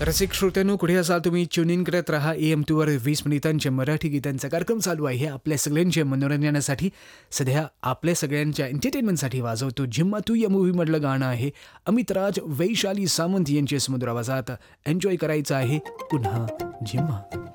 रसिक श्रोत्यांनो, पुढे असाल तुम्ही ट्यून करत राहा AM2 वर 20 मिनिटांचे मराठी गीतांचा कार्यक्रम चालू आहे आपल्या सगळ्यांच्या मनोरंजनासाठी. सध्या आपल्या सगळ्यांच्या एंटरटेनमेंटसाठी वाजवतो जिम्मा तू या मूव्हीमधलं गाणं आहे. अमित राज, वैशाली सामंत यांच्या सुमधुर आवाजात. एन्जॉय करायचं आहे पुन्हा जिम्मा.